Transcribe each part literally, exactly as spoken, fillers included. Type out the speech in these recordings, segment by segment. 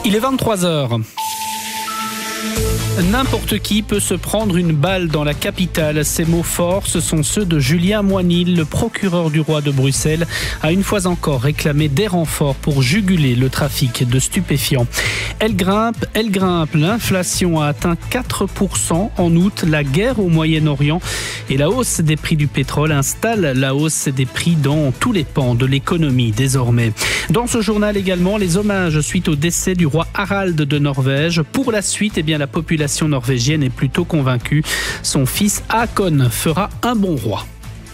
Il est vingt-trois heures. N'importe qui peut se prendre une balle dans la capitale. Ces mots forts, ce sont ceux de Julien Moinil, le procureur du roi de Bruxelles, a une fois encore réclamé des renforts pour juguler le trafic de stupéfiants. Elle grimpe, elle grimpe. L'inflation a atteint quatre pour cent en août. La guerre au Moyen-Orient et la hausse des prix du pétrole installent la hausse des prix dans tous les pans de l'économie désormais. Dans ce journal également, les hommages suite au décès du roi Harald de Norvège. Pour la suite, eh bien, la population norvégienne est plutôt convaincue. Son fils Haakon fera un bon roi.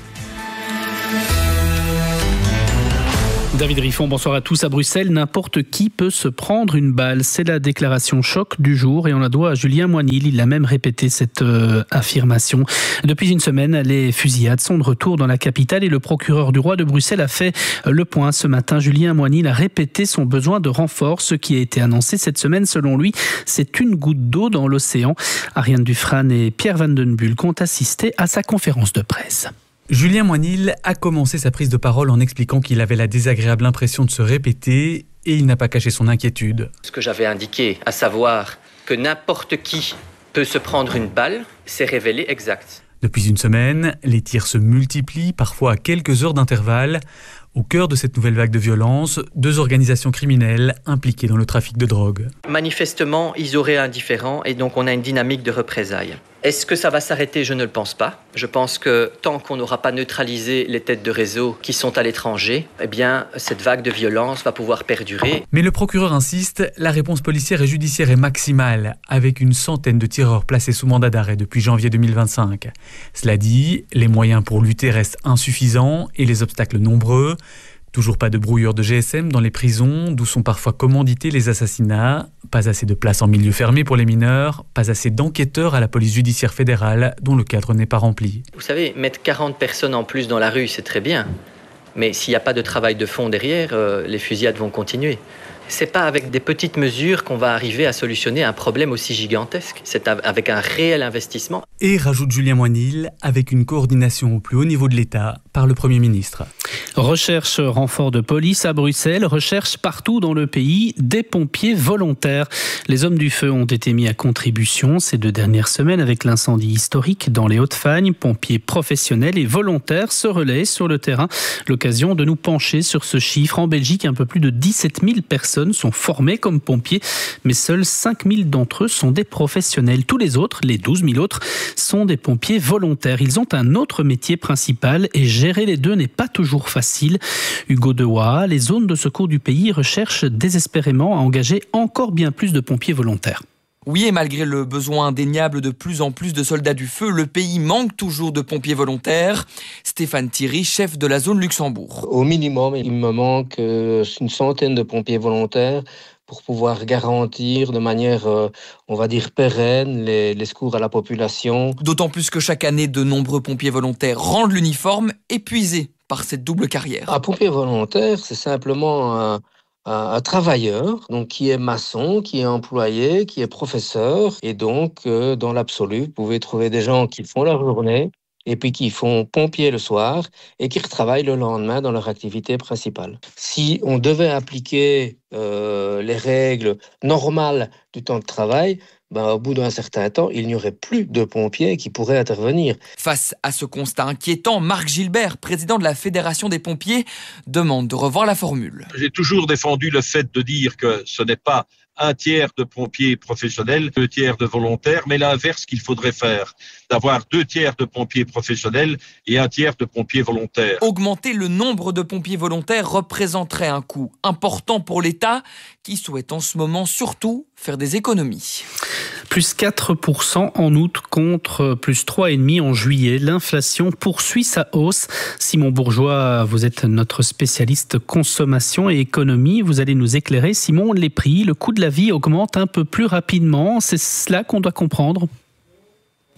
David Riffon, bonsoir à tous. À Bruxelles, n'importe qui peut se prendre une balle. C'est la déclaration choc du jour et on la doit à Julien Moinil. Il a même répété cette euh, affirmation. Depuis une semaine, les fusillades sont de retour dans la capitale et le procureur du roi de Bruxelles a fait le point ce matin. Julien Moinil a répété son besoin de renfort. Ce qui a été annoncé cette semaine, selon lui, c'est une goutte d'eau dans l'océan. Ariane Dufresne et Pierre Van den Bulck ont assisté à sa conférence de presse. Julien Moinil a commencé sa prise de parole en expliquant qu'il avait la désagréable impression de se répéter et il n'a pas caché son inquiétude. Ce que j'avais indiqué, à savoir que n'importe qui peut se prendre une balle, s'est révélé exact. Depuis une semaine, les tirs se multiplient, parfois à quelques heures d'intervalle. Au cœur de cette nouvelle vague de violence, deux organisations criminelles impliquées dans le trafic de drogue. Manifestement, ils auraient un différend et donc on a une dynamique de représailles. Est-ce que ça va s'arrêter ? Je ne le pense pas. Je pense que tant qu'on n'aura pas neutralisé les têtes de réseau qui sont à l'étranger, eh bien, cette vague de violence va pouvoir perdurer. Mais le procureur insiste, la réponse policière et judiciaire est maximale, avec une centaine de tireurs placés sous mandat d'arrêt depuis janvier deux mille vingt-cinq. Cela dit, les moyens pour lutter restent insuffisants et les obstacles nombreux. Toujours pas de brouilleurs de G S M dans les prisons, d'où sont parfois commandités les assassinats. Pas assez de places en milieu fermé pour les mineurs. Pas assez d'enquêteurs à la police judiciaire fédérale, dont le cadre n'est pas rempli. Vous savez, mettre quarante personnes en plus dans la rue, c'est très bien. Mais s'il n'y a pas de travail de fond derrière, euh, les fusillades vont continuer. C'est pas avec des petites mesures qu'on va arriver à solutionner un problème aussi gigantesque. C'est avec un réel investissement. Et rajoute Julien Moinil, avec une coordination au plus haut niveau de l'État par le Premier ministre. Recherche renfort de police à Bruxelles, recherche partout dans le pays des pompiers volontaires. Les hommes du feu ont été mis à contribution ces deux dernières semaines avec l'incendie historique dans les Hauts-de-Fagne. Pompiers professionnels et volontaires se relaient sur le terrain. L'occasion de nous pencher sur ce chiffre. En Belgique, un peu plus de dix-sept mille personnes sont formés comme pompiers, mais seuls cinq mille d'entre eux sont des professionnels. Tous les autres, les douze mille autres, sont des pompiers volontaires. Ils ont un autre métier principal et gérer les deux n'est pas toujours facile. Hugo Dewa, les zones de secours du pays recherchent désespérément à engager encore bien plus de pompiers volontaires. Oui, et malgré le besoin indéniable de plus en plus de soldats du feu, le pays manque toujours de pompiers volontaires. Stéphane Thierry, chef de la zone Luxembourg. Au minimum, il me manque une centaine de pompiers volontaires pour pouvoir garantir de manière, euh, on va dire, pérenne les, les secours à la population. D'autant plus que chaque année, de nombreux pompiers volontaires rendent l'uniforme épuisés par cette double carrière. Un pompier volontaire, c'est simplement un... un travailleur donc qui est maçon, qui est employé, qui est professeur. Et donc, euh, dans l'absolu, vous pouvez trouver des gens qui font leur journée et puis qui font pompier le soir et qui retravaillent le lendemain dans leur activité principale. Si on devait appliquer euh, les règles normales du temps de travail, ben, au bout d'un certain temps, il n'y aurait plus de pompiers qui pourraient intervenir. Face à ce constat inquiétant, Marc Gilbert, président de la Fédération des pompiers, demande de revoir la formule. J'ai toujours défendu le fait de dire que ce n'est pas un tiers de pompiers professionnels, deux tiers de volontaires, mais l'inverse qu'il faudrait faire, d'avoir deux tiers de pompiers professionnels et un tiers de pompiers volontaires. Augmenter le nombre de pompiers volontaires représenterait un coût important pour l'État qui souhaite en ce moment surtout faire des économies. Plus quatre pour cent en août contre plus trois virgule cinq pour cent en juillet. L'inflation poursuit sa hausse. Simon Bourgeois, vous êtes notre spécialiste consommation et économie. Vous allez nous éclairer. Simon, les prix, le coût de la vie augmente un peu plus rapidement. C'est cela qu'on doit comprendre ?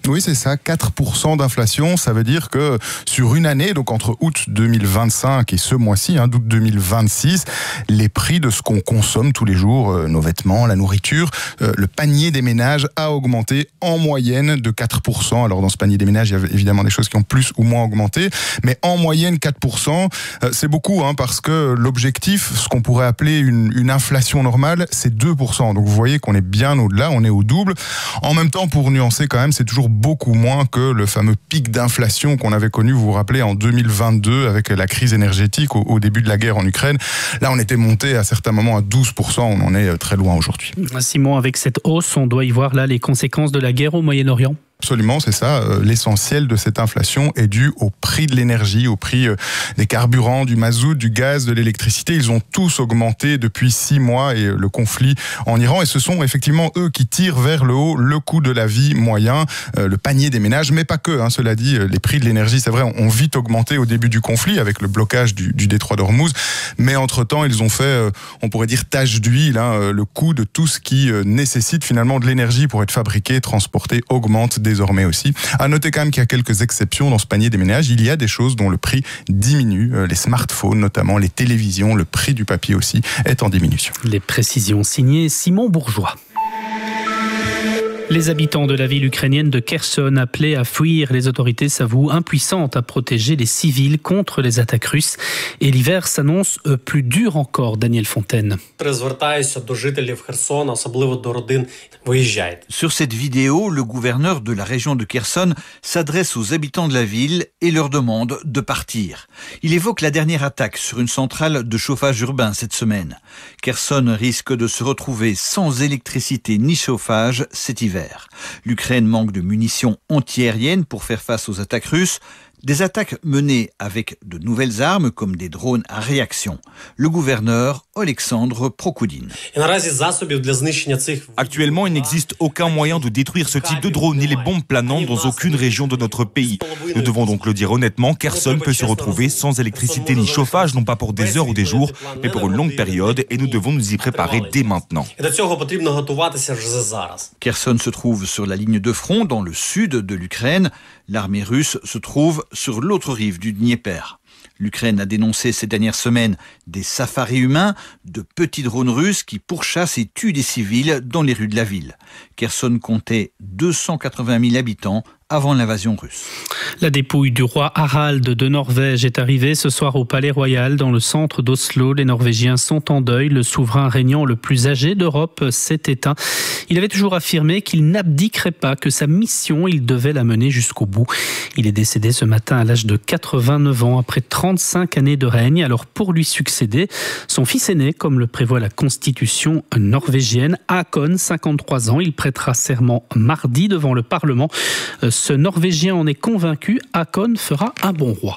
Oui, c'est ça, quatre pour cent d'inflation. Ça veut dire que sur une année, donc entre août deux mille vingt-cinq et ce mois-ci, hein, d'août deux mille vingt-six, les prix de ce qu'on consomme tous les jours, euh, nos vêtements, la nourriture, euh, le panier des ménages a augmenté en moyenne de quatre pour cent. Alors dans ce panier des ménages, il y a évidemment des choses qui ont plus ou moins augmenté, mais en moyenne quatre pour cent, euh, c'est beaucoup, hein, parce que l'objectif, ce qu'on pourrait appeler une, une inflation normale, c'est deux pour cent. Donc vous voyez qu'on est bien au-delà, on est au double. En même temps, pour nuancer quand même, c'est toujours beaucoup moins que le fameux pic d'inflation qu'on avait connu, vous vous rappelez, en deux mille vingt-deux avec la crise énergétique au, au début de la guerre en Ukraine. Là, on était monté à certains moments à douze pour cent, on en est très loin aujourd'hui. Simon, avec cette hausse, on doit y voir là les conséquences de la guerre au Moyen-Orient ? Absolument, c'est ça. L'essentiel de cette inflation est dû au prix de l'énergie, au prix des carburants, du mazout, du gaz, de l'électricité. Ils ont tous augmenté depuis six mois et le conflit en Iran. Et ce sont effectivement eux qui tirent vers le haut le coût de la vie moyen, le panier des ménages, mais pas que. Hein. Cela dit, les prix de l'énergie, c'est vrai, ont vite augmenté au début du conflit avec le blocage du, du détroit d'Ormuz. Mais entre-temps, ils ont fait, on pourrait dire, tache d'huile. Hein. Le coût de tout ce qui nécessite finalement de l'énergie pour être fabriqué, transporté, augmente désormais aussi. À noter quand même qu'il y a quelques exceptions dans ce panier des ménages. Il y a des choses dont le prix diminue. Les smartphones notamment, les télévisions, le prix du papier aussi est en diminution. Les précisions signées Simon Bourgeois. Les habitants de la ville ukrainienne de Kherson appelés à fuir, les autorités s'avouent impuissantes à protéger les civils contre les attaques russes. Et l'hiver s'annonce plus dur encore, Daniel Fontaine. Sur cette vidéo, le gouverneur de la région de Kherson s'adresse aux habitants de la ville et leur demande de partir. Il évoque la dernière attaque sur une centrale de chauffage urbain cette semaine. Kherson risque de se retrouver sans électricité ni chauffage cet hiver. L'Ukraine manque de munitions antiaériennes pour faire face aux attaques russes. Des attaques menées avec de nouvelles armes comme des drones à réaction. Le gouverneur Alexandre Prokoudine. Actuellement, il n'existe aucun moyen de détruire ce type de drone ni les bombes planantes dans aucune région de notre pays. Nous devons donc le dire honnêtement, Kherson peut se retrouver sans électricité ni chauffage, non pas pour des heures ou des jours, mais pour une longue période, et nous devons nous y préparer dès maintenant. Kherson se trouve sur la ligne de front dans le sud de l'Ukraine. L'armée russe se trouve sur l'autre rive du Dniepr. L'Ukraine a dénoncé ces dernières semaines des safaris humains, de petits drones russes qui pourchassent et tuent des civils dans les rues de la ville. Kherson comptait deux cent quatre-vingt mille habitants avant l'invasion russe. La dépouille du roi Harald de Norvège est arrivée ce soir au Palais Royal dans le centre d'Oslo. Les Norvégiens sont en deuil. Le souverain régnant le plus âgé d'Europe s'est éteint. Il avait toujours affirmé qu'il n'abdiquerait pas, que sa mission, il devait la mener jusqu'au bout. Il est décédé ce matin à l'âge de quatre-vingt-neuf ans après trente-cinq années de règne. Alors pour lui succéder, son fils aîné, comme le prévoit la constitution norvégienne, Haakon, cinquante-trois ans, il prêtera serment mardi devant le Parlement. Ce Norvégien en est convaincu, Haakon fera un bon roi.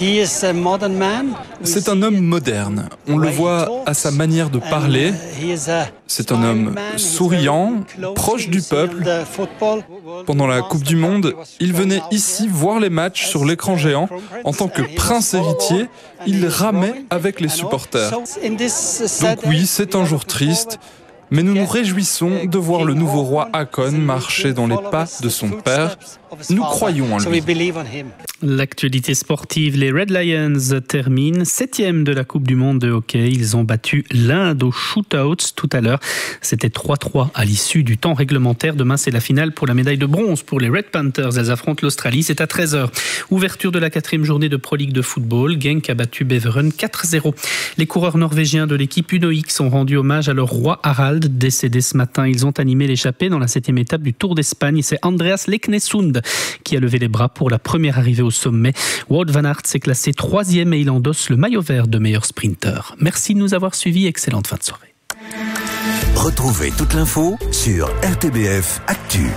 C'est un homme moderne. On le voit à sa manière de parler. C'est un homme souriant, proche du peuple. Pendant la Coupe du Monde, il venait ici voir les matchs sur l'écran géant. En tant que prince héritier, il ramait avec les supporters. Donc oui, c'est un jour triste. Mais nous nous réjouissons de voir le nouveau roi Haakon marcher dans les pas de son père. Nous croyons en lui. L'actualité sportive, les Red Lions terminent septième de la Coupe du Monde de hockey. Ils ont battu l'Inde aux shootouts tout à l'heure. C'était trois trois à l'issue du temps réglementaire. Demain, c'est la finale pour la médaille de bronze pour les Red Panthers. Elles affrontent l'Australie. C'est à treize heures. Ouverture de la quatrième journée de Pro League de football. Genk a battu Beveren quatre zéro. Les coureurs norvégiens de l'équipe Uno X ont rendu hommage à leur roi Harald, décédé ce matin. Ils ont animé l'échappée dans la septième étape du Tour d'Espagne. C'est Andreas Leknesund qui a levé les bras pour la première arrivée au sommet. Wout van Aert s'est classé troisième et il endosse le maillot vert de meilleur sprinter. Merci de nous avoir suivis. Excellente fin de soirée. Retrouvez toute l'info sur R T B F Actu.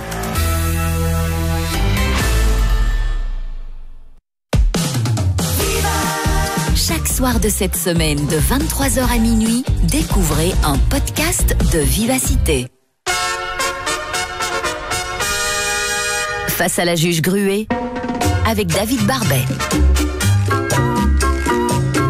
Chaque soir de cette semaine, de vingt-trois heures à minuit, découvrez un podcast de Vivacité. Face à la juge Gruet, avec David Barbet.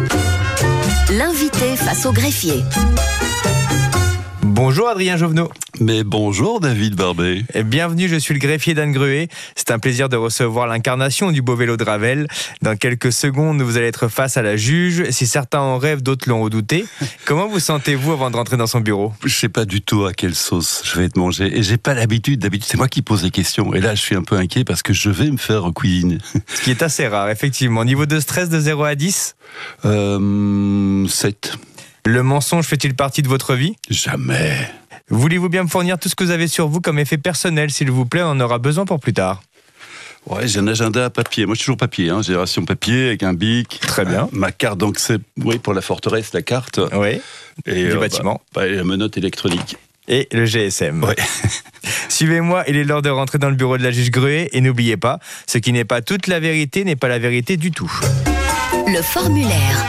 L'invité face au greffier. Bonjour Adrien Jovenot. Mais bonjour David Barbet. Et bienvenue, je suis le greffier d'Anne Gruet. C'est un plaisir de recevoir l'incarnation du beau vélo de Ravel. Dans quelques secondes, vous allez être face à la juge. Si certains en rêvent, d'autres l'ont redouté. Comment vous sentez-vous avant de rentrer dans son bureau ? Je sais pas du tout à quelle sauce je vais être mangé. Et j'ai pas l'habitude, d'habitude c'est moi qui pose les questions. Et là je suis un peu inquiet parce que je vais me faire cuisiner. Ce qui est assez rare, effectivement. Niveau de stress de zéro à dix ? Euh... sept. Le mensonge fait-il partie de votre vie ? Jamais. Voulez-vous bien me fournir tout ce que vous avez sur vous comme effet personnel, s'il vous plaît ? On en aura besoin pour plus tard. Ouais, j'ai un agenda à papier. Moi, je suis toujours papier, hein. Génération papier avec un bic. Très bien. Ma carte d'accès, oui, pour la forteresse, la carte. Oui. Et du euh, bâtiment. Bah, bah, et la menotte électronique. Et le G S M. Ouais. Suivez-moi, il est l'heure de rentrer dans le bureau de la juge Gruet. Et n'oubliez pas, ce qui n'est pas toute la vérité n'est pas la vérité du tout. Le formulaire.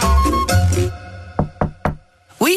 Oui.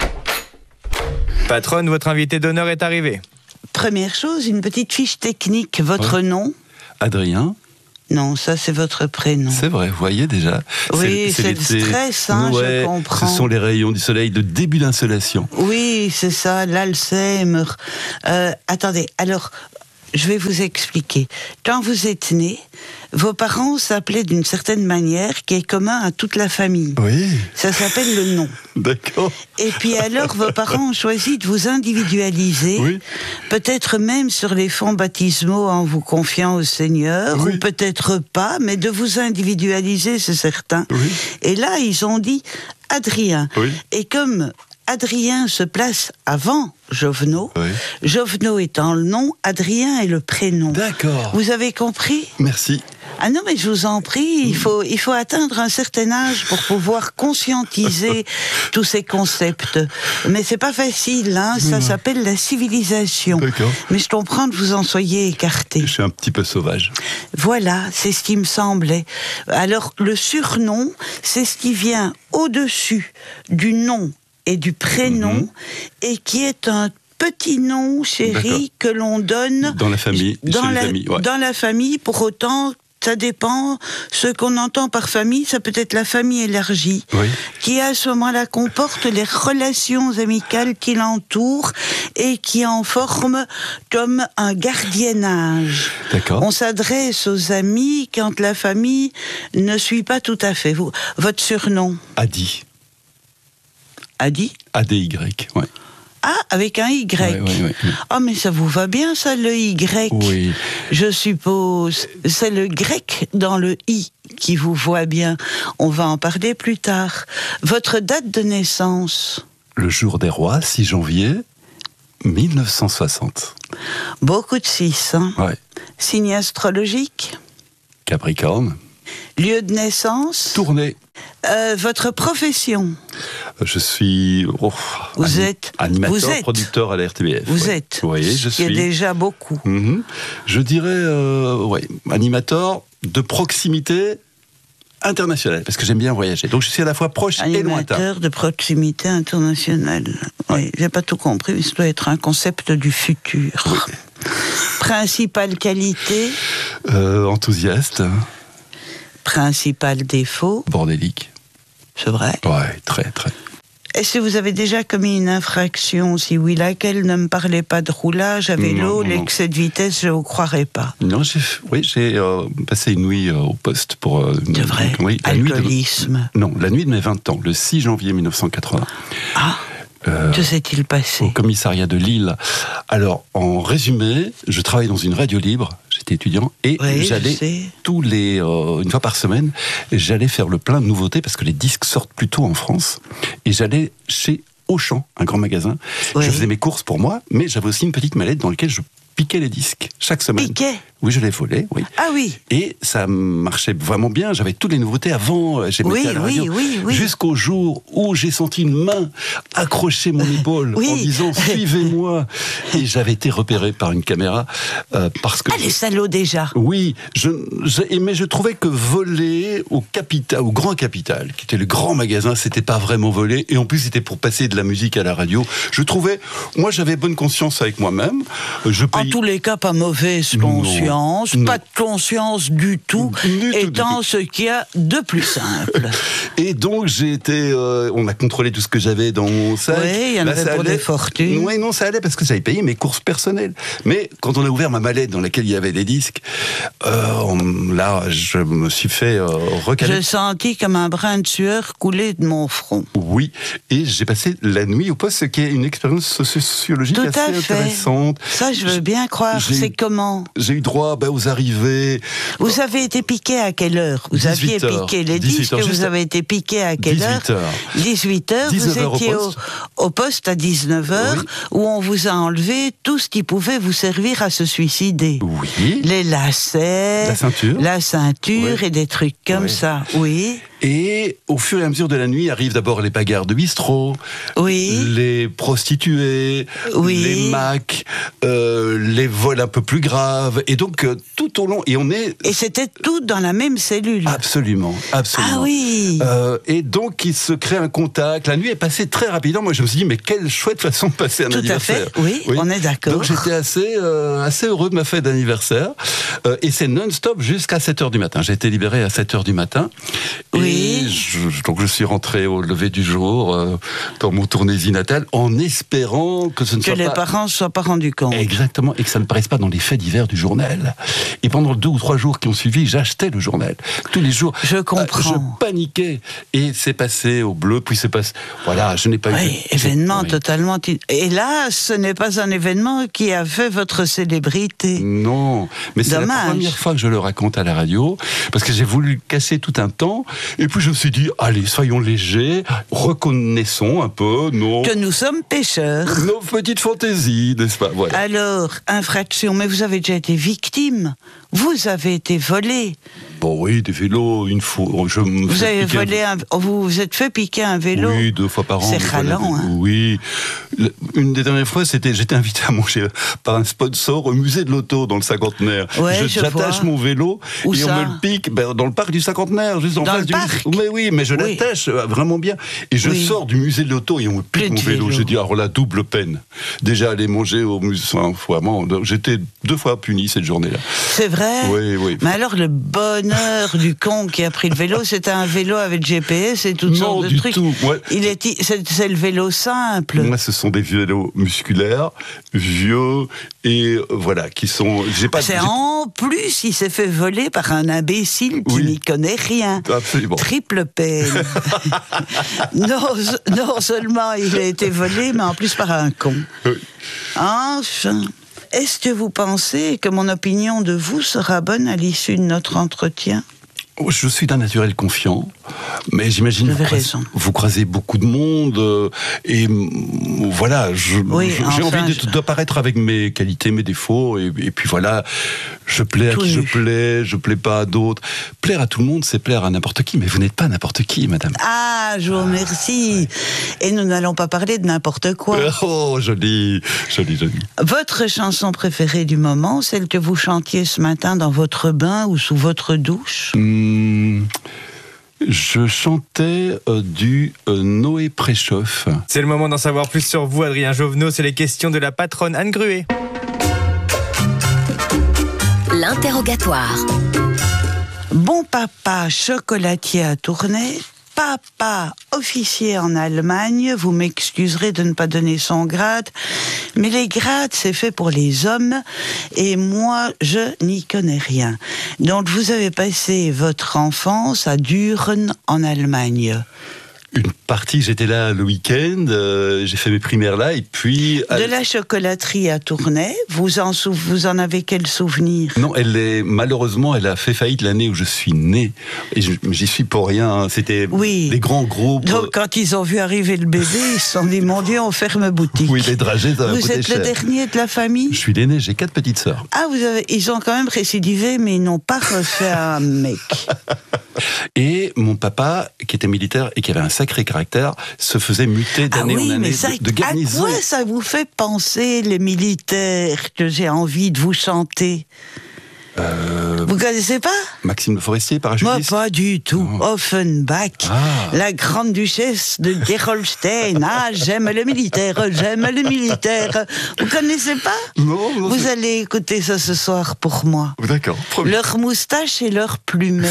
Patronne, votre invité d'honneur est arrivé. Première chose, une petite fiche technique. Votre ouais. nom ? Adrien. Non, ça c'est votre prénom. C'est vrai, vous voyez déjà. Oui, c'est, c'est le stress, hein, ouais, je comprends. Ce sont les rayons du soleil de début d'insolation. Oui, c'est ça, l'Alzheimer. Euh, attendez, alors, je vais vous expliquer. Quand vous êtes né, vos parents s'appelaient d'une certaine manière qui est commun à toute la famille. Oui. Ça s'appelle le nom. D'accord. Et puis alors, vos parents ont choisi de vous individualiser, oui. peut-être même sur les fonds baptismaux en vous confiant au Seigneur, oui. ou peut-être pas, mais de vous individualiser, c'est certain. Oui. Et là, ils ont dit Adrien. Oui. Et comme Adrien se place avant Jovenot, oui. Jovenot étant le nom, Adrien est le prénom. D'accord. Vous avez compris ? Merci. Ah non, mais je vous en prie, il faut, il faut atteindre un certain âge pour pouvoir conscientiser tous ces concepts. Mais c'est pas facile, hein, ça s'appelle la civilisation. D'accord. Mais je comprends que vous en soyez écarté. Je suis un petit peu sauvage. Voilà, c'est ce qui me semblait. Alors, le surnom, c'est ce qui vient au-dessus du nom et du prénom, mmh. et qui est un petit nom, chéri, D'accord. que l'on donne dans la famille, dans chez la, les amis, ouais. dans la famille, pour autant. Ça dépend. Ce qu'on entend par famille, ça peut être la famille élargie, oui. qui à ce moment-là comporte les relations amicales qui l'entourent et qui en forment comme un gardiennage. D'accord. On s'adresse aux amis quand la famille ne suit pas tout à fait. Vous, votre surnom ? Adi. Adi ? A D Y, ouais. Ah, avec un Y. Oui, oui, oui, oui. Ah, mais ça vous va bien, ça, le Y. Oui. Je suppose. C'est le grec dans le I qui vous voit bien. On va en parler plus tard. Votre date de naissance ? Le jour des rois, six janvier mille neuf cent soixante. Beaucoup de six, hein ? Ouais. Signe astrologique ? Capricorne. Lieu de naissance ? Tournai. Euh, votre profession ? Je suis oh, vous anim- êtes, animateur, vous êtes, producteur à la R T B F. Vous ouais. êtes. Oui, je suis. Il y a déjà beaucoup. Mm-hmm. Je dirais, euh, ouais, animateur de proximité internationale, parce que j'aime bien voyager. Donc je suis à la fois proche animateur et lointain. Animateur de proximité internationale. Ouais. Oui, j'ai pas tout compris, mais ça doit être un concept du futur. Oui. Principale qualité ? euh, Enthousiaste. Principal défaut ? Bordélique. C'est vrai ? Ouais, très, très. Est-ce que vous avez déjà commis une infraction ? Si oui, laquelle? Ne me parlez pas de roulage à vélo, l'excès de vitesse, je ne vous croirais pas. Non, j'ai, oui, j'ai euh, passé une nuit euh, au poste pour... Euh, C'est vrai, oui, alcoolisme. De, non, la nuit de mes vingt ans, le six janvier mille neuf cent quatre-vingts. Ah, euh, que s'est-il passé? Au commissariat de Lille. Alors, en résumé, je travaille dans une radio libre, j'étais étudiant, et oui, j'allais tous les... Euh, une fois par semaine, j'allais faire le plein de nouveautés, parce que les disques sortent plus tôt en France, et j'allais chez Auchan, un grand magasin. Oui. Je faisais mes courses pour moi, mais j'avais aussi une petite mallette dans laquelle je piquais les disques, chaque semaine. Piquais? Oui, je les volais, oui. Ah oui. Et ça marchait vraiment bien. J'avais toutes les nouveautés avant. J'ai oui, à la radio. Oui, oui, oui. Jusqu'au jour où j'ai senti une main accrocher mon épaule oui. en disant « Suivez-moi ». Et j'avais été repéré par une caméra euh, parce que... Ah, les salauds déjà. Oui. Je, je, mais je trouvais que voler au capital, au Grand Capital, qui était le grand magasin, c'était pas vraiment voler. Et en plus, c'était pour passer de la musique à la radio. Je trouvais... Moi, j'avais bonne conscience avec moi-même. Je payais tous les cas, pas mauvaise conscience, non, pas de conscience du tout, du étant tout, du ce qu'il y a de plus simple. Et donc, j'ai été... Euh, on a contrôlé tout ce que j'avais dans mon sac. Oui, il y en Là, avait ça pour allait. des fortunes. Oui, non, ça allait parce que j'avais payé mes courses personnelles. Mais quand on a ouvert ma mallette dans laquelle il y avait des disques, euh, on, là, je me suis fait euh, recaler. J'ai senti comme un brin de sueur couler de mon front. Oui, et j'ai passé la nuit au poste, ce qui est une expérience sociologique Tout assez à fait. intéressante. Ça, je veux bien croire. J'ai C'est eu- comment J'ai eu droit bah, aux arrivées. Vous avez été piqué à quelle heure Vous aviez dix-huit heures. piqué les dix-huit disques, heures, vous juste avez été piqué à quelle heure dix-huit heures. dix-huit heures, vous dix-neuf heures au étiez au, poste. au poste à dix-neuf heures, où on vous a enlevé tout ce qui pouvait vous servir à se suicider. Oui. Les lacets, La ceinture. la ceinture Ouais. et des trucs comme Ouais. ça. Oui. Et au fur et à mesure de la nuit arrivent d'abord les bagarres de bistrot, oui. les prostituées, oui. les macs, euh, les vols un peu plus graves. Et donc euh, tout au long, et on est... Et c'était tout dans la même cellule. Absolument, absolument. Ah oui. Euh, et donc il se crée un contact. La nuit est passée très rapidement. Moi je me suis dit mais quelle chouette façon de passer un Tout anniversaire. à fait. Oui, oui, on est d'accord. Donc j'étais assez euh, assez heureux de ma fête d'anniversaire. Euh, et c'est non-stop jusqu'à sept heures du matin. J'ai été libéré à sept heures du matin. Oui. Et je, donc je suis rentré au lever du jour euh, dans mon tournée natal en espérant que ce ne que soit les pas... parents ne se soient pas rendus compte. Exactement, et que ça ne paraisse pas dans les faits divers du journal. Et pendant deux ou trois jours qui ont suivi, j'achetais le journal. Tous les jours. Je comprends. Euh, je paniquais. Et c'est passé au bleu, puis c'est passé... Voilà, je n'ai pas oui, eu... événement oui. totalement... Hélas, ce n'est pas un événement qui a fait votre célébrité. Non, mais c'est Dommage. la première fois que je le raconte à la radio, parce que j'ai voulu le casser tout un temps, et puis je me suis dit, allez, soyons légers, reconnaissons un peu nos... Que nous sommes pêcheurs. Nos petites fantaisies, n'est-ce pas? Voilà. Alors, infraction, mais vous avez déjà été victime. Vous avez été volé. Bon, oui, des vélos, une fois. Je me Vous fais avez piquer un- volé un... Vous vous êtes fait piquer un vélo. Oui, deux fois par an. C'est je vole un ralent, vélo. hein. Oui. Le- Une des dernières fois, c'était, j'étais invité à manger par un sponsor au musée de l'auto dans le cinquantenaire. Ouais, Je- je J'attache vois. mon vélo Où et on ça me le pique ben, dans le parc du cinquantenaire, juste en Dans face le du parc musée. Mais oui, mais je Oui. l'attache euh, vraiment bien. Et je Oui. sors du musée de l'auto et on me pique Plus mon de vélo. vélo. Je dis, alors la double peine. Déjà aller manger au musée, enfin, vraiment, j'étais deux fois puni cette journée-là. C'est vrai. Oui, oui. Mais alors, le bonheur du con qui a pris le vélo, c'était un vélo avec G P S et toutes Non, sortes de du trucs. tout. Moi- Il est, c'est, c'est le vélo simple. Moi, ce sont des vélos musculaires, vieux, et euh, voilà, qui sont... J'ai pas, C'est j'ai- en plus, il s'est fait voler par un imbécile qui Oui. n'y connaît rien. Absolument. Triple peine. non, non seulement il a été volé, mais en plus par un con. Oui. Enfin, est-ce que vous pensez que mon opinion de vous sera bonne à l'issue de notre entretien ? Je suis d'un naturel confiant, mais j'imagine Vous vous, avez croisez- raison. vous croisez beaucoup de monde, euh, et mm, voilà, je- Oui, je- j'ai enfin, envie je- de- d'apparaître avec mes qualités, mes défauts, et, et puis voilà, je plais à Tout qui je nu. plais, je plais pas à d'autres. Plaire à tout le monde, c'est plaire à n'importe qui, mais vous n'êtes pas n'importe qui, madame. Ah, je vous remercie. Et nous n'allons pas parler de n'importe quoi. Oh, joli, joli, joli. Votre chanson préférée du moment, celle que vous chantiez ce matin dans votre bain ou sous votre douche ? Hmm, je chantais euh, du euh, Noé Préchauffe. C'est le moment d'en savoir plus sur vous, Adrien Jovenot. C'est les questions de la patronne Anne Gruet. L'interrogatoire. Bon papa chocolatier à Tournai, papa officier en Allemagne, vous m'excuserez de ne pas donner son grade, mais les grades c'est fait pour les hommes et moi je n'y connais rien. Donc vous avez passé votre enfance à Düren en Allemagne. Une partie, j'étais là le week-end, euh, j'ai fait mes primaires là, et puis... De la chocolaterie à Tournai, vous en, sou- vous en avez quel souvenir ? Non, elle est, malheureusement, elle a fait faillite l'année où je suis né. Et je- j'y suis pour rien, hein. C'était Oui. des grands groupes. Donc quand ils ont vu arriver le bébé, ils se sont dit, mon Dieu, on ferme boutique. Oui, les dragées, ça va Vous coûter êtes cher. le dernier de la famille ? Je suis l'aîné, j'ai quatre petites sœurs. Ah, vous avez, ils ont quand même récidivé, mais ils n'ont pas refait un mec. Et mon papa, qui était militaire et qui avait un sacré caractère, se faisait muter Ah d'année en oui, année mais ça, de, de à garnison. quoi ça vous fait penser, les militaires, que j'ai envie de vous chanter ? Euh, Vous connaissez pas? Maxime Le Forestier, parachutiste? Moi, pas du tout. Oh. Offenbach, ah. la grande duchesse de Gerolstein. Ah, j'aime le militaire, j'aime le militaire. Vous connaissez pas? Non, non. Vous allez écouter ça ce soir pour moi. D'accord. Promis. Leur moustache et leur plumet.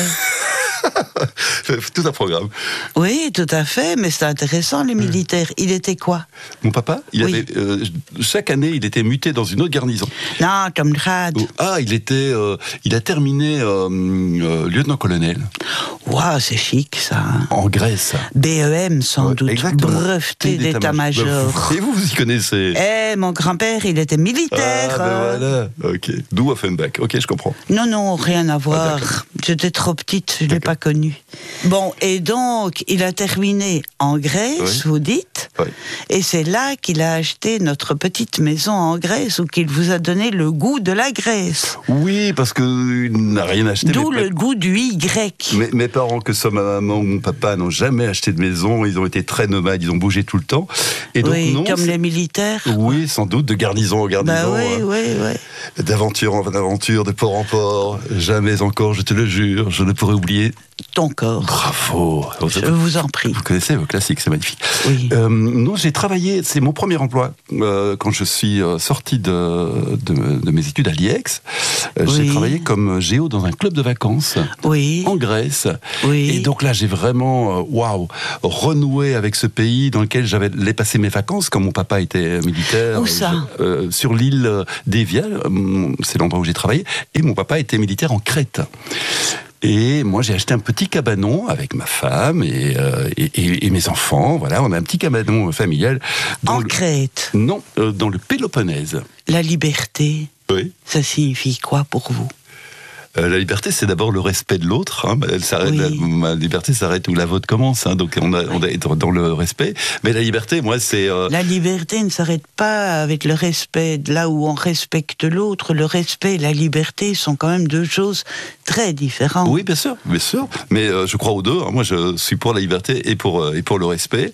Tout un programme. Oui, tout à fait, mais c'est intéressant, les militaires. Il était quoi? Mon papa, il oui. avait, euh, chaque année, il était muté dans une autre garnison. Non, comme grade. Oh, ah, il était, euh, il a terminé euh, euh, lieutenant-colonel. Waouh, c'est chic, ça. Hein. En Grèce. B E M, sans ouais, doute. Exactement. Breveté d'état-major. Et vous, vous y connaissez? Eh, mon grand-père, il était militaire. Ah, ben voilà. Ok. D'où Offenbach. Ok, je comprends. Non, non, rien à voir. Ah, j'étais trop petite, je ne l'ai pas connu. Bon, et donc, il a terminé en Grèce, oui. vous dites, oui. et c'est là qu'il a acheté notre petite maison en Grèce, ou qu'il vous a donné le goût de la Grèce. Oui, parce qu'il n'a rien acheté. D'où le goût du Y. Mais, mes parents, que ce soit ma maman ou mon papa, n'ont jamais acheté de maison, ils ont été très nomades, ils ont bougé tout le temps. Et donc, oui, non, comme les militaires. Oui, sans doute, de garnison en garnison. Bah oui, euh, oui, oui. D'aventure en aventure, de port en port, jamais encore, je te le jure, je ne pourrai oublier ton corps. Bravo. Je vous en prie. Vous connaissez vos classiques, c'est magnifique. Oui. Euh, non, j'ai travaillé, c'est mon premier emploi euh, quand je suis euh, sorti de, de, de mes études à l'I E X. Euh, oui. J'ai travaillé comme géo dans un club de vacances oui. en Grèce. Oui. Et donc là, j'ai vraiment, waouh, wow, renoué avec ce pays dans lequel j'avais passé mes vacances, quand mon papa était militaire. Où ça euh, Sur l'île d'Évia, c'est l'endroit où j'ai travaillé, et mon papa était militaire en Crète. Et moi, j'ai acheté un petit cabanon avec ma femme et, euh, et, et, et mes enfants. Voilà, on a un petit cabanon familial. En le... Crète? Non, euh, dans le Péloponnèse. La liberté, oui. Ça signifie quoi pour vous? Euh, la liberté, c'est d'abord le respect de l'autre. Hein. Elle s'arrête, oui. la, ma liberté s'arrête où la vôtre commence. Hein. Donc on, a, on doit être dans le respect. Mais la liberté, moi, c'est... Euh... La liberté ne s'arrête pas avec le respect. Là où on respecte l'autre, le respect et la liberté sont quand même deux choses très différentes. Oui, bien sûr, bien sûr. Mais euh, je crois aux deux. Hein. Moi, je suis pour la liberté et pour, euh, et pour le respect.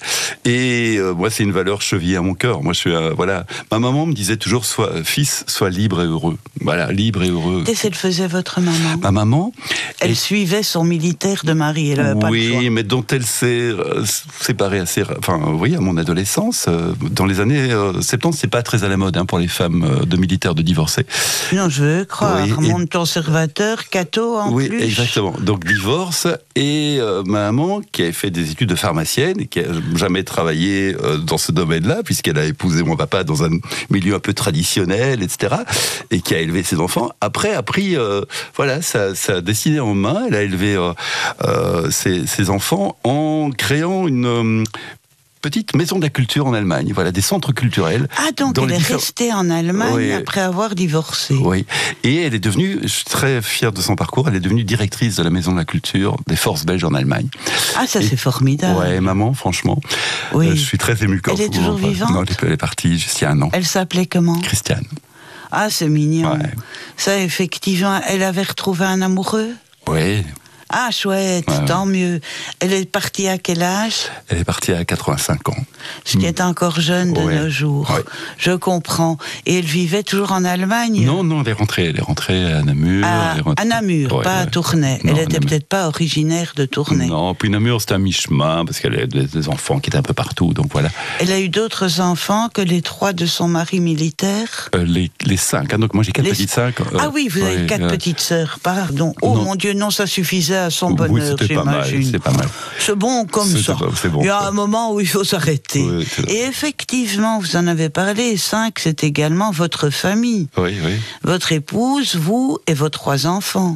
Et euh, moi, c'est une valeur chevillée à mon cœur. Moi, je suis... Euh, voilà. Ma maman me disait toujours, sois, fils, sois libre et heureux. Voilà, libre et heureux. Qu'est-ce qu'elle faisait, votre maman? Ma maman... Elle et... suivait son militaire de mari, elle n'avait pas oui, le choix. Mais dont elle s'est euh, séparée assez... Enfin, oui, à mon adolescence. Euh, dans les années euh, soixante-dix, c'est pas très à la mode hein, pour les femmes euh, de militaires de divorcer. Non, je veux croire. Oui, Monde et... conservateur, catho en oui, plus. Oui, exactement. Donc, divorce. Et euh, ma maman, qui avait fait des études de pharmacienne, et qui n'a jamais travaillé euh, dans ce domaine-là, puisqu'elle a épousé mon papa dans un milieu un peu traditionnel, et cetera, et qui a élevé ses enfants, après a pris... Euh, voilà, sa, sa destinée en main. Elle a élevé euh, euh, ses, ses enfants en créant une euh, petite maison de la culture en Allemagne. Voilà, des centres culturels. Ah, donc elle est différents... restée en Allemagne oui. après avoir divorcé. Oui, et elle est devenue, je suis très fier de son parcours, elle est devenue directrice de la maison de la culture des forces belges en Allemagne. Ah, ça et... c'est formidable. Ouais, maman, franchement, oui. euh, je suis très ému quand elle est toujours enfin, vivante. Non, elle est partie juste il y a un an. Elle s'appelait comment? Christiane. Ah, c'est mignon. Ouais. Ça, effectivement, elle avait retrouvé un amoureux? Oui. Ah, chouette, ouais, tant ouais. mieux. Elle est partie à quel âge? Elle est partie à quatre-vingt-cinq ans. Ce qui est encore jeune de ouais. nos jours. Ouais. Je comprends. Et elle vivait toujours en Allemagne? Non, non, elle est rentrée, elle est rentrée à Namur. À, rentrée... à Namur, ouais, pas ouais. à Tournai. Non, elle n'était peut-être pas originaire de Tournai. Non, puis Namur, c'était un mi-chemin, parce qu'elle a des enfants qui étaient un peu partout, donc voilà. Elle a eu d'autres enfants que les trois de son mari militaire? euh, les, les cinq, hein, donc moi j'ai quatre les... petites sœurs. Euh, ah oui, vous ouais, avez quatre euh... petites sœurs, pardon. Oh non. Mon Dieu, non, ça suffisait à son bonheur. Oui, c'était pas mal, c'est pas mal. C'est bon comme ça. Pas, bon, il y a ça. un moment où il faut s'arrêter. Oui, et effectivement, vous en avez parlé, cinq, c'est également votre famille. Oui, oui. Votre épouse, vous et vos trois enfants.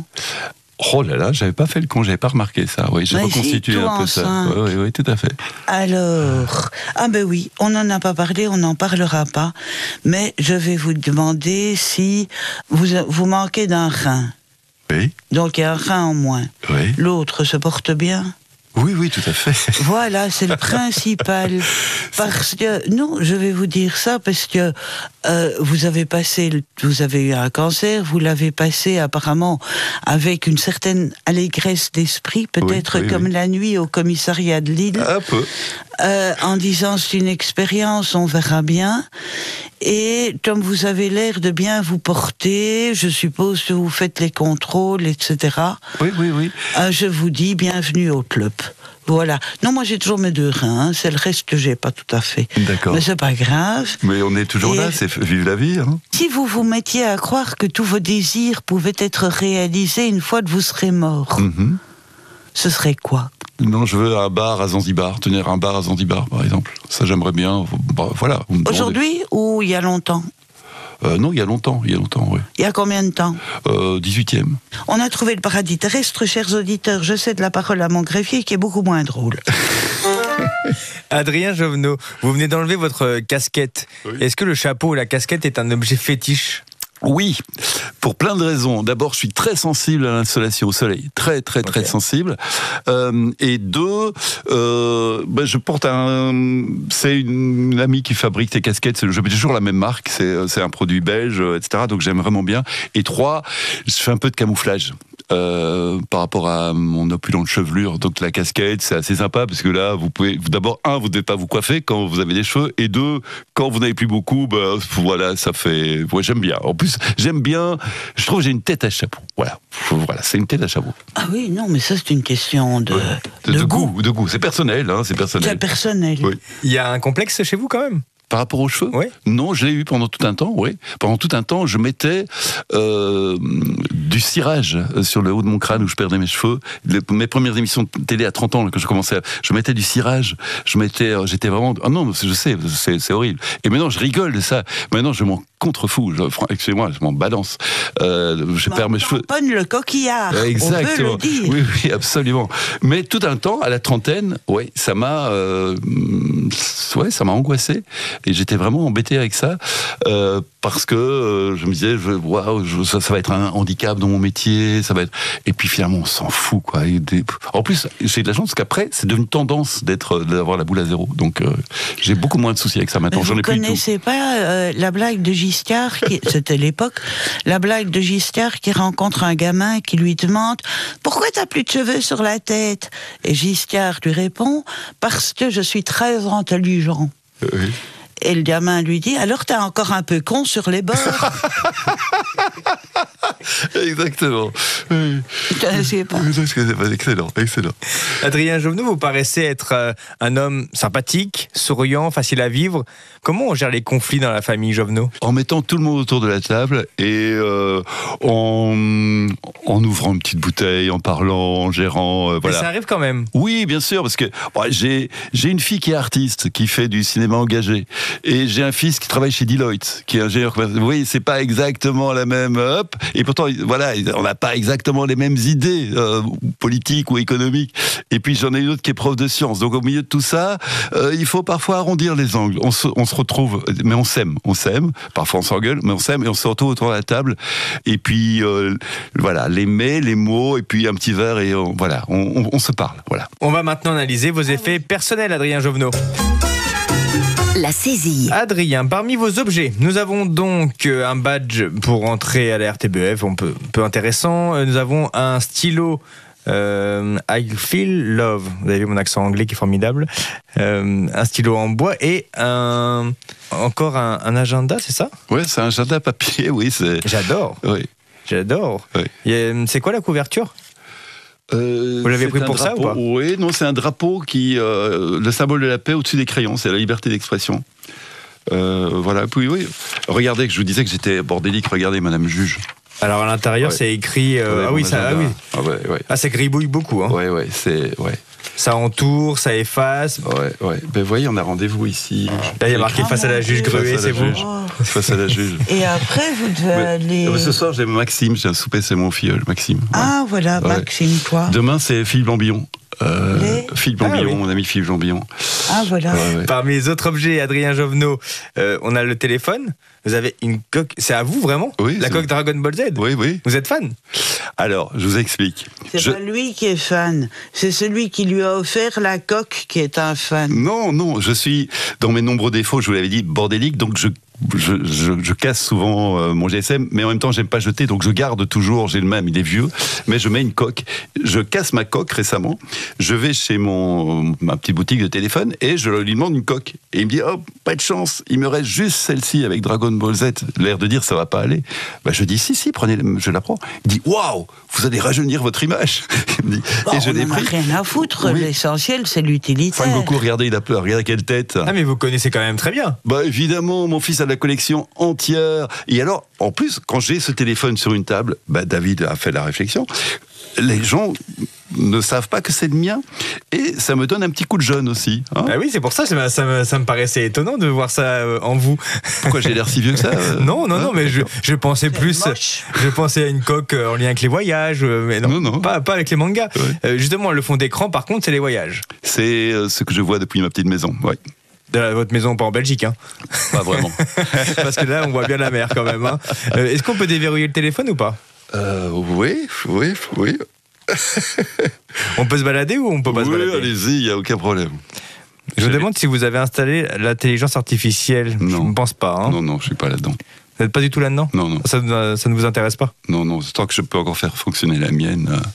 Oh là là, j'avais pas fait le con, j'avais pas remarqué ça. Oui, j'ai reconstitué si, un peu ça. Oui, oui, oui, tout à fait. Alors, ah ben oui, on n'en a pas parlé, on n'en parlera pas. Mais je vais vous demander si vous, vous manquez d'un rein. Oui. Donc il y a un rein en moins. Oui. L'autre se porte bien? Oui, oui, tout à fait. Voilà, c'est le principal. Parce que, non, je vais vous dire ça, parce que euh, vous avez passé, vous avez eu un cancer, vous l'avez passé apparemment avec une certaine allégresse d'esprit, peut-être oui, oui, comme oui. la nuit au commissariat de Lille. Un peu. Euh, en disant c'est une expérience, on verra bien. Et comme vous avez l'air de bien vous porter, je suppose que vous faites les contrôles, et cetera. Oui, oui, oui. Euh, je vous dis bienvenue au club. Voilà. Non, moi j'ai toujours mes deux reins, hein. C'est le reste que j'ai pas tout à fait. D'accord. Mais c'est pas grave. Mais on est toujours Et là, c'est vive la vie. Hein. Si vous vous mettiez à croire que tous vos désirs pouvaient être réalisés une fois que vous serez mort, Mm-hmm. ce serait quoi? Non, je veux un bar à Zanzibar, tenir un bar à Zanzibar, par exemple. Ça, j'aimerais bien. Bah, voilà. Aujourd'hui ou il y a longtemps? euh, Non, il y a longtemps, il y a longtemps, oui. Il y a combien de temps? Euh, dix-huitième. On a trouvé le paradis terrestre, chers auditeurs. Je cède la parole à mon greffier qui est beaucoup moins drôle. Adrien Jovenot, vous venez d'enlever votre casquette. Oui. Est-ce que le chapeau ou la casquette est un objet fétiche? Oui, pour plein de raisons. D'abord, je suis très sensible à l'insolation, au soleil, très très très okay. sensible. Euh, et deux, euh, ben je porte un, c'est une, une amie qui fabrique ces casquettes. Je mets toujours la même marque. C'est c'est un produit belge, et cetera. Donc j'aime vraiment bien. Et trois, je fais un peu de camouflage. Euh, par rapport à mon opulente chevelure, donc la casquette c'est assez sympa parce que là vous pouvez d'abord un vous ne devez pas vous coiffer quand vous avez des cheveux et deux quand vous n'avez plus beaucoup bah, voilà ça fait ouais, j'aime bien en plus j'aime bien je trouve que j'ai une tête à chapeau voilà voilà c'est une tête à chapeau. Ah oui non mais ça c'est une question de, ouais. de, de, de goût. goût de goût c'est personnel hein, c'est personnel c'est personnel oui. Il y a un complexe chez vous quand même? Par rapport aux cheveux? Oui. Non, je l'ai eu pendant tout un temps, oui. Pendant tout un temps, je mettais euh, du cirage sur le haut de mon crâne où je perdais mes cheveux. Les, mes premières émissions de télé à trente ans, quand je commençais, à, je mettais du cirage. Je mettais, j'étais vraiment... Ah non, je sais, c'est, c'est horrible. Et maintenant, je rigole de ça. Maintenant, je m'en contrefous. Je, excusez-moi, je m'en balance. Euh, je perds mes cheveux. Tamponne le coquillard. Exactement. On peut le dire. Oui, oui, absolument. Mais tout un temps, à la trentaine, ouais, ça m'a, euh, ouais, ça m'a angoissé. Et j'étais vraiment embêté avec ça euh, parce que euh, je me disais, waouh, wow, ça, ça va être un handicap dans mon métier, ça va être. Et puis finalement, on s'en fout, quoi. Et des... En plus, j'ai de la chance parce qu'après, c'est devenu tendance d'être, d'avoir la boule à zéro. Donc, euh, j'ai beaucoup moins de soucis avec ça maintenant. J'en ai plus. Vous connaissez pas euh, la blague de Giscard qui... C'était l'époque. La blague de Giscard qui rencontre un gamin qui lui demande pourquoi t'as plus de cheveux sur la tête? Et Giscard lui répond parce que je suis très intelligent. Oui. Et le gamin lui dit, alors t'es encore un peu con sur les bords. Exactement. Oui. Je pas. Excellent, excellent. Adrien Jovenot, vous paraissez être euh, un homme sympathique, souriant, facile à vivre. Comment on gère les conflits dans la famille Jovenot? En mettant tout le monde autour de la table et euh, en, en ouvrant une petite bouteille, en parlant, en gérant. Euh, voilà. Mais ça arrive quand même. Oui, bien sûr, parce que bon, j'ai, j'ai une fille qui est artiste, qui fait du cinéma engagé. Et j'ai un fils qui travaille chez Deloitte, qui est ingénieur commercial. Oui, c'est pas exactement la même hop. Et pourtant, voilà, on n'a pas exactement les mêmes idées euh, politiques ou économiques. Et puis j'en ai une autre qui est prof de sciences. Donc au milieu de tout ça, euh, il faut parfois arrondir les angles. On se, on se retrouve, mais on s'aime, on s'aime. Parfois on s'engueule, mais on s'aime et on se retrouve autour de la table. Et puis euh, voilà, les mets, les mots, et puis un petit verre et on, voilà, on, on, on se parle. Voilà. On va maintenant analyser vos effets personnels, Adrien Jovenot. La saisie. Adrien, parmi vos objets, nous avons donc un badge pour entrer à la R T B F, un peu, peu intéressant. Nous avons un stylo euh, I Feel Love. Vous avez vu mon accent anglais qui est formidable. Euh, un stylo en bois et un, encore un, un agenda, c'est ça? Oui, c'est un agenda papier, oui. C'est... J'adore. Oui. J'adore. Oui. A, c'est quoi la couverture? Euh, Vous l'avez pris pour drapeau, ça ou pas? Oui, non, c'est un drapeau qui, euh, le symbole de la paix au-dessus des crayons, c'est la liberté d'expression. Euh, voilà, puis oui, regardez, que je vous disais que j'étais bordélique, regardez, Madame Juge. Alors à l'intérieur, ouais. C'est écrit. Euh, ouais, ah oui, ça. Ah oui. Ah ouais, ouais. Ah, ça gribouille beaucoup. Hein. Ouais, ouais, c'est ouais. Ça entoure, ça efface. Ouais, ouais. Ben vous voyez, on a rendez-vous ici. Là, il y a marqué face à la juge Gruet, c'est vous. Face à la juge. Et après, vous devez aller. Ce soir, j'ai Maxime, j'ai un souper, c'est mon filleul, Maxime. Ah, ouais. Voilà, ouais. Maxime, quoi. Demain, c'est Philippe Lambillon. Euh, Les... Philippe Lambillon, ah, oui. mon ami Philippe Lambillon. Ah, voilà. Ouais, ouais. Parmi les autres objets, Adrien Jovenot, euh, on a le téléphone. Vous avez une coque. C'est à vous, vraiment? Oui. La coque Dragon Ball Z? Oui, oui. Vous êtes fan? Alors, je vous explique. C'est je... pas lui qui est fan. C'est celui qui lui a offert la coque qui est un fan. Non, non. Je suis, dans mes nombreux défauts, je vous l'avais dit, bordélique. Donc, je je, je, je casse souvent euh, mon G S M, mais en même temps, j'aime pas jeter, donc je garde toujours, j'ai le même, il est vieux, mais je mets une coque. Je casse ma coque récemment, je vais chez mon, ma petite boutique de téléphone et je lui demande une coque. Et il me dit, oh, pas de chance, il me reste juste celle-ci avec Dragon Ball Z. L'air de dire, ça va pas aller. Bah, je dis, si, si, prenez, je la prends. Il dit, waouh, vous allez rajeunir votre image. Il me dit, bon, et je on l'ai n'en a pris. rien à foutre, oui. L'essentiel, c'est l'utilitaire. Fan Goku, regardez, il a peur, regardez quelle tête. Ah, mais vous connaissez quand même très bien. Bah, évidemment, mon fils a la collection entière. Et alors, en plus, quand j'ai ce téléphone sur une table, bah, David a fait la réflexion, les gens ne savent pas que c'est le mien, et ça me donne un petit coup de jeune aussi. Hein. Ah oui, c'est pour ça, ça, ça, me, ça me paraissait étonnant de voir ça euh, en vous. Pourquoi j'ai l'air si vieux que ça euh... Non, non, hein, non, mais je, je pensais plus, moche. je pensais à une coque en lien avec les voyages, mais non, non, non. Pas, pas avec les mangas. Ouais. Euh, justement, le fond d'écran, par contre, c'est les voyages. C'est euh, ce que je vois depuis ma petite maison, oui. De la, votre maison, pas en Belgique, hein. Pas vraiment. Parce que là, on voit bien la mer quand même. Hein. Euh, est-ce qu'on peut déverrouiller le téléphone ou pas? euh, Oui, oui, oui. On peut se balader ou on peut pas oui, se balader? Oui, allez-y, il n'y a aucun problème. Je vous demande si vous avez installé l'intelligence artificielle. Non. Je ne pense pas. Hein. Non, non, je ne suis pas là-dedans. Vous n'êtes pas du tout là-dedans? Non, non. Ça, ça ne vous intéresse pas? Non, non, tant que je peux encore faire fonctionner la mienne... Euh...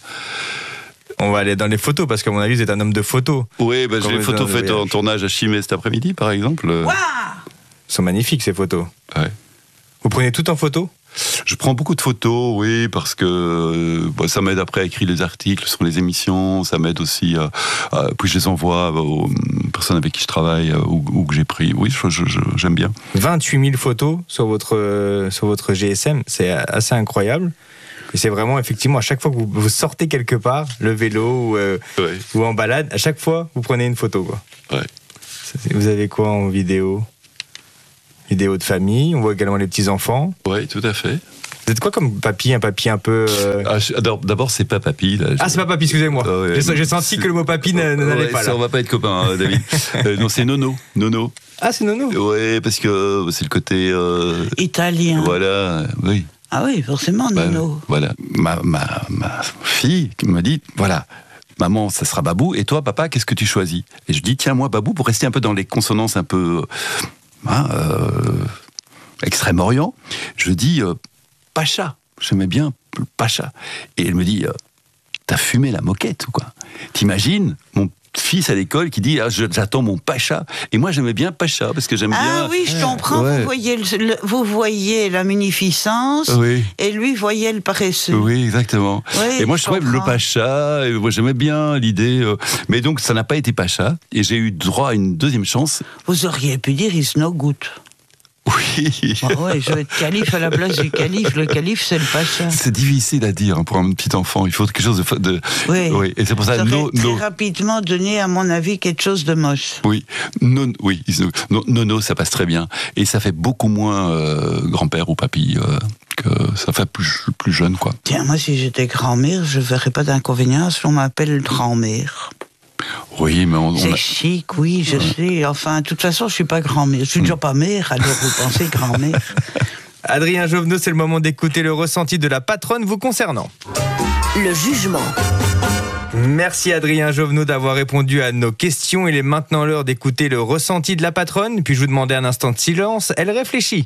On va aller dans les photos, parce qu'à mon avis, vous êtes un homme de photos. Oui, bah, j'ai les photos faites en tournage à Chimay cet après-midi, par exemple. Waouh! Elles sont magnifiques, ces photos. Ouais. Vous prenez tout en photo? Je prends beaucoup de photos, oui, parce que euh, bah, ça m'aide après à écrire les articles sur les émissions, ça m'aide aussi, euh, euh, puis je les envoie aux personnes avec qui je travaille euh, ou, ou que j'ai pris. Oui, je, je, je, j'aime bien. vingt-huit mille photos sur votre, euh, sur votre G S M, c'est assez incroyable. Et c'est vraiment, effectivement, à chaque fois que vous, vous sortez quelque part, le vélo ou, euh, ouais. ou en balade, à chaque fois, vous prenez une photo, quoi. Ouais. Vous avez quoi en vidéo? Vidéo de famille, on voit également les petits-enfants. Oui, tout à fait. Vous êtes quoi comme papy? Un papy un peu... Euh... Ah, d'abord, c'est pas papy. Là, ah, c'est pas papy, excusez-moi. Ah, ouais, j'ai senti que le mot papy n'allait ouais, pas là. Ça, on va pas être copains, hein, David. euh, non, c'est Nono. Nono. Ah, c'est Nono? Oui, parce que euh, c'est le côté... Euh... italien. Voilà, oui. Ah oui, forcément, Nono. Bah, voilà. Ma, ma, ma fille m'a dit, voilà, maman, ça sera Babou, et toi, papa, qu'est-ce que tu choisis? Et je dis, tiens, moi, Babou, pour rester un peu dans les consonances un peu... Hein, euh, Extrême-Orient, je dis, euh, Pacha. J'aimais bien Pacha. Et elle me dit, euh, t'as fumé la moquette ou quoi? T'imagines mon fils à l'école qui dit, ah, j'attends mon Pacha. Et moi, j'aimais bien Pacha, parce que j'aime ah, bien... Ah oui, je comprends. Ouais. Vous, voyez le, le, vous voyez la munificence, oui. Et lui voyait le paresseux. Oui, exactement. Oui, et moi, je, je trouvais le Pacha, et moi, j'aimais bien l'idée. Euh, mais donc, ça n'a pas été Pacha, et j'ai eu droit à une deuxième chance. Vous auriez pu dire, it's no good. Oui. Ah ouais, je vais être calife à la place du calife. Le calife, c'est le pacha. C'est difficile à dire hein, pour un petit enfant. Il faut quelque chose de. de oui. oui. Et c'est pour ça. Ça no, très no. rapidement donné, à mon avis, quelque chose de moche. Oui. Non, oui. Nono, no, no, ça passe très bien. Et ça fait beaucoup moins euh, grand-père ou papy. Euh, que ça fait plus, plus jeune, quoi. Tiens, moi, si j'étais grand-mère, je verrais pas d'inconvénient si on m'appelle grand-mère. Oui, mais on, c'est on a... chic, oui, je ouais. sais. Enfin, de toute façon, je suis pas grand-mère. Je suis déjà pas mère, alors vous pensez grand-mère. Adrien Jovenot, c'est le moment d'écouter le ressenti de la patronne vous concernant. Le jugement. Merci Adrien Jovenot d'avoir répondu à nos questions. Il est maintenant l'heure d'écouter le ressenti de la patronne. Puis je vous demandais un instant de silence. Elle réfléchit.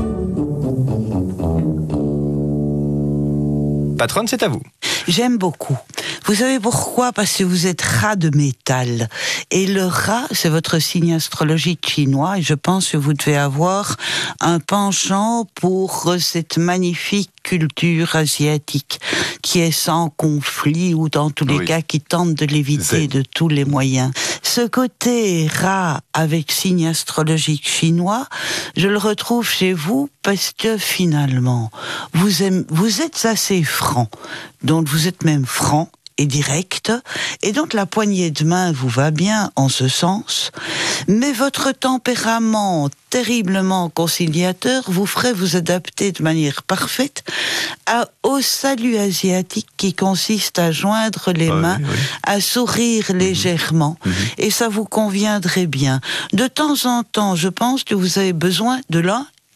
Patronne, c'est à vous. J'aime beaucoup. Vous savez pourquoi? Parce que vous êtes rat de métal. Et le rat, c'est votre signe astrologique chinois. Et je pense que vous devez avoir un penchant pour cette magnifique culture asiatique qui est sans conflit ou dans tous les oui. cas qui tente de l'éviter de tous les moyens. Ce côté rat avec signe astrologique chinois, je le retrouve chez vous parce que finalement, vous, aimez, vous êtes assez franc. Donc vous êtes même franc et direct, et donc la poignée de main vous va bien en ce sens, mais votre tempérament terriblement conciliateur vous ferait vous adapter de manière parfaite à, au salut asiatique qui consiste à joindre les ouais, mains, oui. à sourire mmh. légèrement, mmh. et ça vous conviendrait bien. De temps en temps, je pense que vous avez besoin de l'un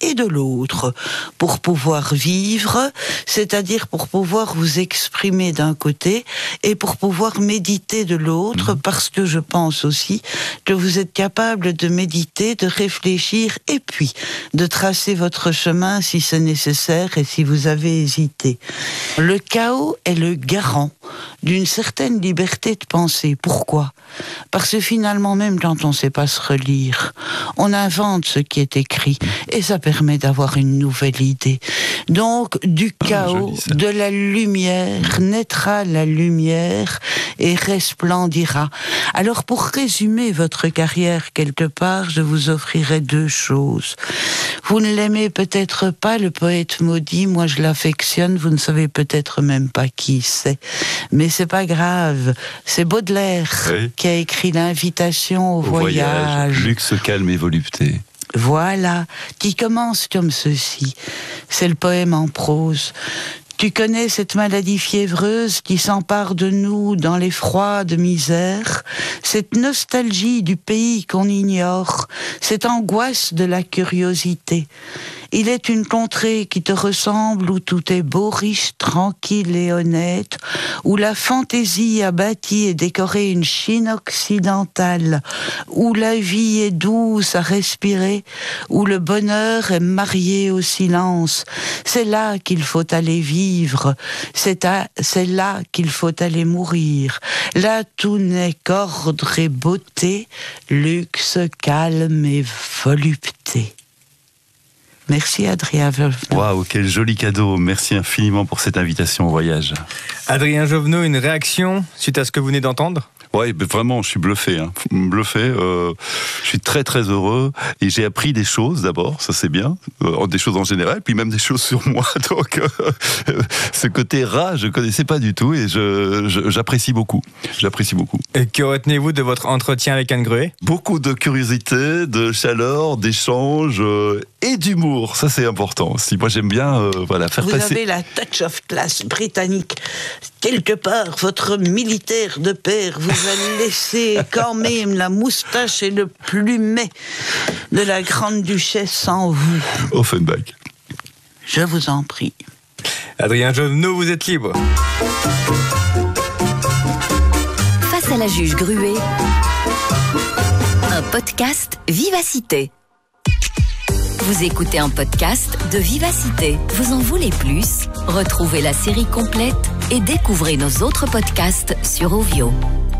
et de l'autre pour pouvoir vivre, c'est-à-dire pour pouvoir vous exprimer d'un côté et pour pouvoir méditer de l'autre, parce que je pense aussi que vous êtes capable de méditer, de réfléchir et puis de tracer votre chemin si c'est nécessaire et si vous avez hésité. Le chaos est le garant d'une certaine liberté de penser. Pourquoi ? Parce que finalement, même quand on ne sait pas se relire, on invente ce qui est écrit et ça permet d'avoir une nouvelle idée. Donc, du chaos, ah, de la lumière, naîtra la lumière et resplendira. Alors, pour résumer votre carrière quelque part, je vous offrirai deux choses. Vous ne l'aimez peut-être pas, le poète maudit, moi je l'affectionne, vous ne savez peut-être même pas qui c'est. Mais c'est pas grave, c'est Baudelaire oui. qui a écrit l'invitation au, au voyage. voyage. Luxe, calme et volupté. Voilà, qui commence comme ceci. C'est le poème en prose. Tu connais cette maladie fiévreuse qui s'empare de nous dans les froides misères, cette nostalgie du pays qu'on ignore, cette angoisse de la curiosité. Il est une contrée qui te ressemble, où tout est beau, riche, tranquille et honnête, où la fantaisie a bâti et décoré une Chine occidentale, où la vie est douce à respirer, où le bonheur est marié au silence. C'est là qu'il faut aller vivre, c'est, à, c'est là qu'il faut aller mourir. Là tout n'est qu'ordre et beauté, luxe, calme et volupté. Merci Adrien Jovenot. Waouh, quel joli cadeau. Merci infiniment pour cette invitation au voyage. Adrien Jovenot, une réaction suite à ce que vous venez d'entendre ? Ouais, vraiment, je suis bluffé, hein. bluffé. Euh, je suis très très heureux et j'ai appris des choses d'abord, ça c'est bien, euh, des choses en général, puis même des choses sur moi. Donc, euh, ce côté rat, je connaissais pas du tout et je, je j'apprécie beaucoup. J'apprécie beaucoup. Et que retenez-vous de votre entretien avec Anne Gruet ? Beaucoup de curiosité, de chaleur, d'échange euh, et d'humour. Ça c'est important aussi. Moi j'aime bien, euh, voilà, faire Vous passer. Vous avez la touch of class britannique. Quelque part, votre militaire de père vous a laissé quand même la moustache et le plumet de la grande duchesse en vous. Offenbach. Je vous en prie. Adrien Jovenot, vous êtes libre. Face à la juge Gruet, un podcast Vivacité. Vous écoutez un podcast de Vivacité. Vous en voulez plus ? Retrouvez la série complète et découvrez nos autres podcasts sur Ovio.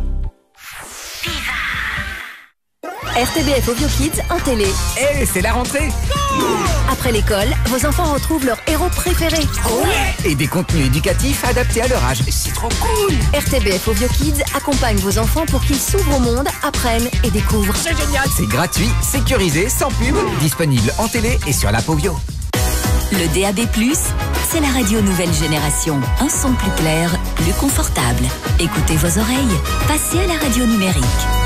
R T B F Ovio Kids en télé. Eh, hey, c'est la rentrée. Après l'école, vos enfants retrouvent leur héros préféré. Ouais. Et des contenus éducatifs adaptés à leur âge. C'est trop cool. R T B F Ovio Kids accompagne vos enfants pour qu'ils s'ouvrent au monde, apprennent et découvrent. C'est génial. C'est gratuit, sécurisé, sans pub, disponible en télé et sur l'app Ovio. Le D A B plus, c'est la radio nouvelle génération. Un son plus clair, plus confortable. Écoutez vos oreilles. Passez à la radio numérique.